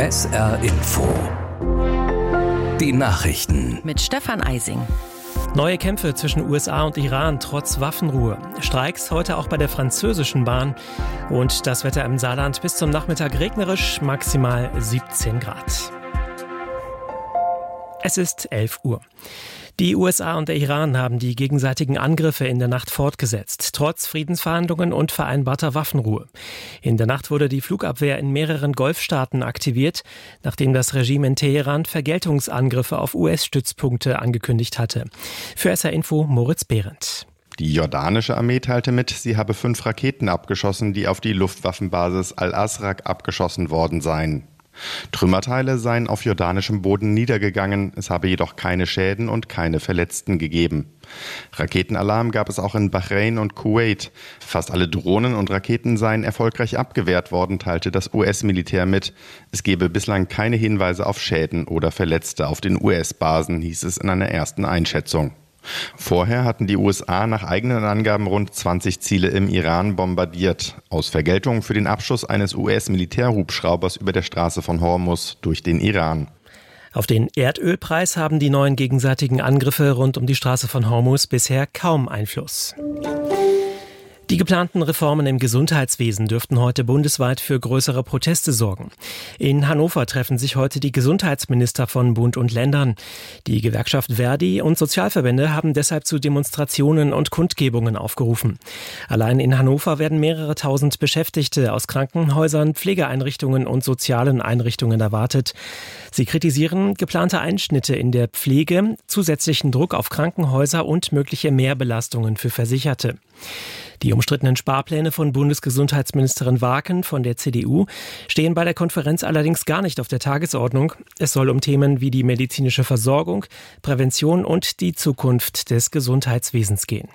SR Info. Die Nachrichten. Mit Stefan Eising. Neue Kämpfe zwischen USA und Iran trotz Waffenruhe. Streiks heute auch bei der französischen Bahn. Und das Wetter im Saarland bis zum Nachmittag regnerisch, maximal 17 Grad. Es ist 11 Uhr. Die USA und der Iran haben die gegenseitigen Angriffe in der Nacht fortgesetzt, trotz Friedensverhandlungen und vereinbarter Waffenruhe. In der Nacht wurde die Flugabwehr in mehreren Golfstaaten aktiviert, nachdem das Regime in Teheran Vergeltungsangriffe auf US-Stützpunkte angekündigt hatte. Für SR Info Moritz Behrendt. Die jordanische Armee teilte mit, sie habe 5 Raketen abgeschossen, die auf die Luftwaffenbasis Al-Asraq abgeschossen worden seien. Trümmerteile seien auf jordanischem Boden niedergegangen, es habe jedoch keine Schäden und keine Verletzten gegeben. Raketenalarm gab es auch in Bahrain und Kuwait. Fast alle Drohnen und Raketen seien erfolgreich abgewehrt worden, teilte das US-Militär mit. Es gebe bislang keine Hinweise auf Schäden oder Verletzte auf den US-Basen, hieß es in einer ersten Einschätzung. Vorher hatten die USA nach eigenen Angaben rund 20 Ziele im Iran bombardiert, aus Vergeltung für den Abschuss eines US-Militärhubschraubers über der Straße von Hormuz durch den Iran. Auf den Erdölpreis haben die neuen gegenseitigen Angriffe rund um die Straße von Hormuz bisher kaum Einfluss. Die geplanten Reformen im Gesundheitswesen dürften heute bundesweit für größere Proteste sorgen. In Hannover treffen sich heute die Gesundheitsminister von Bund und Ländern. Die Gewerkschaft Verdi und Sozialverbände haben deshalb zu Demonstrationen und Kundgebungen aufgerufen. Allein in Hannover werden mehrere tausend Beschäftigte aus Krankenhäusern, Pflegeeinrichtungen und sozialen Einrichtungen erwartet. Sie kritisieren geplante Einschnitte in der Pflege, zusätzlichen Druck auf Krankenhäuser und mögliche Mehrbelastungen für Versicherte. Die umstrittenen Sparpläne von Bundesgesundheitsministerin Waken von der CDU stehen bei der Konferenz allerdings gar nicht auf der Tagesordnung. Es soll um Themen wie die medizinische Versorgung, Prävention und die Zukunft des Gesundheitswesens gehen.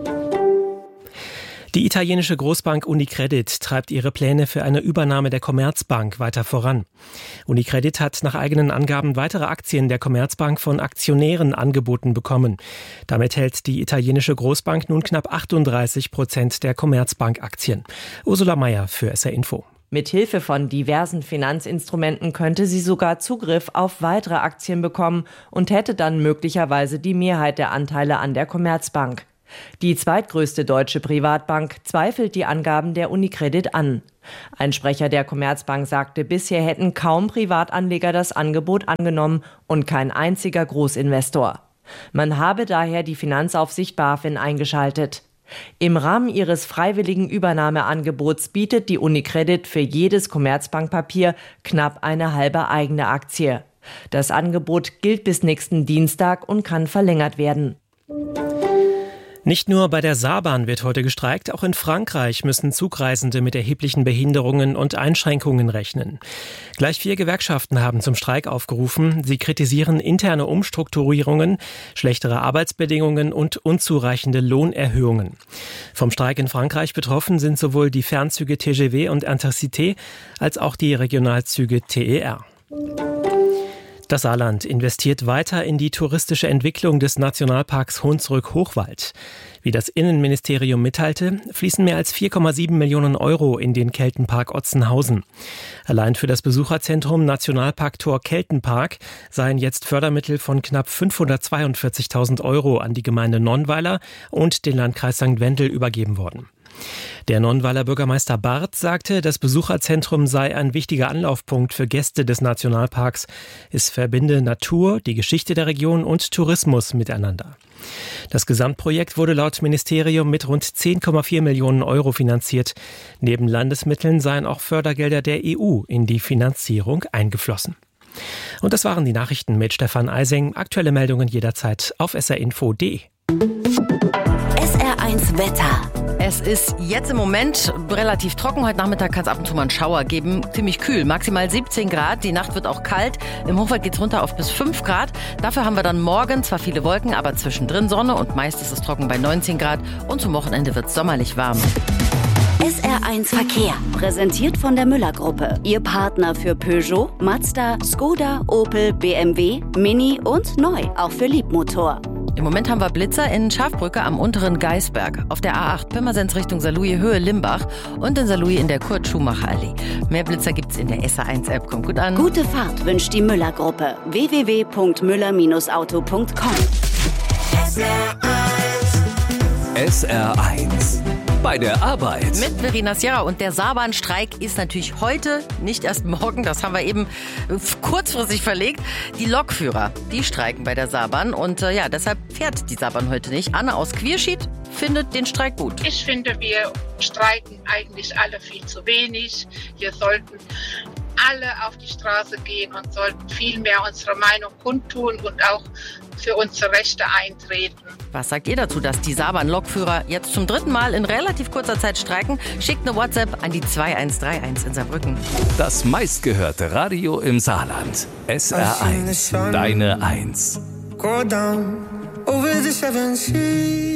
Die italienische Großbank Unicredit treibt ihre Pläne für eine Übernahme der Commerzbank weiter voran. Unicredit hat nach eigenen Angaben weitere Aktien der Commerzbank von Aktionären angeboten bekommen. Damit hält die italienische Großbank nun knapp 38% der Commerzbank-Aktien. Ursula Mayer für SR Info. Mit Hilfe von diversen Finanzinstrumenten könnte sie sogar Zugriff auf weitere Aktien bekommen und hätte dann möglicherweise die Mehrheit der Anteile an der Commerzbank. Die zweitgrößte deutsche Privatbank zweifelt die Angaben der Unicredit an. Ein Sprecher der Commerzbank sagte, bisher hätten kaum Privatanleger das Angebot angenommen und kein einziger Großinvestor. Man habe daher die Finanzaufsicht BaFin eingeschaltet. Im Rahmen ihres freiwilligen Übernahmeangebots bietet die Unicredit für jedes Commerzbankpapier knapp eine halbe eigene Aktie. Das Angebot gilt bis nächsten Dienstag und kann verlängert werden. Nicht nur bei der Saarbahn wird heute gestreikt, auch in Frankreich müssen Zugreisende mit erheblichen Behinderungen und Einschränkungen rechnen. Gleich 4 Gewerkschaften haben zum Streik aufgerufen. Sie kritisieren interne Umstrukturierungen, schlechtere Arbeitsbedingungen und unzureichende Lohnerhöhungen. Vom Streik in Frankreich betroffen sind sowohl die Fernzüge TGV und Intercité als auch die Regionalzüge TER. Das Saarland investiert weiter in die touristische Entwicklung des Nationalparks Hunsrück-Hochwald. Wie das Innenministerium mitteilte, fließen mehr als 4,7 Millionen Euro in den Keltenpark Otzenhausen. Allein für das Besucherzentrum Nationalparktor Keltenpark seien jetzt Fördermittel von knapp 542.000 Euro an die Gemeinde Nonnweiler und den Landkreis St. Wendel übergeben worden. Der Nonnweiler Bürgermeister Barth sagte, das Besucherzentrum sei ein wichtiger Anlaufpunkt für Gäste des Nationalparks. Es verbinde Natur, die Geschichte der Region und Tourismus miteinander. Das Gesamtprojekt wurde laut Ministerium mit rund 10,4 Millionen Euro finanziert. Neben Landesmitteln seien auch Fördergelder der EU in die Finanzierung eingeflossen. Und das waren die Nachrichten mit Stefan Eising. Aktuelle Meldungen jederzeit auf srinfo.de. SR1 Wetter. Es ist jetzt im Moment relativ trocken. Heute Nachmittag kann es ab und zu mal einen Schauer geben. Ziemlich kühl, maximal 17 Grad. Die Nacht wird auch kalt. Im Hochwald geht es runter auf bis 5 Grad. Dafür haben wir dann morgen zwar viele Wolken, aber zwischendrin Sonne. Und meist ist es trocken bei 19 Grad. Und zum Wochenende wird es sommerlich warm. SR1 Verkehr, präsentiert von der Müller-Gruppe. Ihr Partner für Peugeot, Mazda, Skoda, Opel, BMW, Mini und neu, auch für Liebmotor. Im Moment haben wir Blitzer in Schafbrücke am unteren Geisberg, auf der A8 Pirmasens Richtung Saarlouis Höhe Limbach und in Saarlouis in der Kurt-Schumacher-Allee. Mehr Blitzer gibt's in der SR1-App. Kommt gut an. Gute Fahrt wünscht die Müller-Gruppe. www.müller-auto.com. SR1 bei der Arbeit. Mit Verena Sierra, und der Saarbahnstreik ist natürlich heute, nicht erst morgen, das haben wir eben kurzfristig verlegt. Die Lokführer, die streiken bei der Saarbahn und deshalb fährt die Saarbahn heute nicht. Anne aus Quierschied findet den Streik gut. Ich finde, wir streiken eigentlich alle viel zu wenig. Wir sollten alle auf die Straße gehen und sollten viel mehr unsere Meinung kundtun und auch für unsere Rechte eintreten. Was sagt ihr dazu, dass die Saarbahn-Lokführer jetzt zum 3. Mal in relativ kurzer Zeit streiken? Schickt eine WhatsApp an die 2131 in Saarbrücken. Das meistgehörte Radio im Saarland. SR1, deine 1. Go down over the 7 seas.